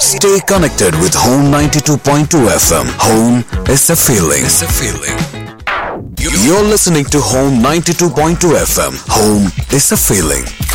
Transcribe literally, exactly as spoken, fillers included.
Stay connected with Home ninety-two point two F M. Home is a feeling. It's a feeling. You're listening to Home ninety-two point two F M. Home is a feeling.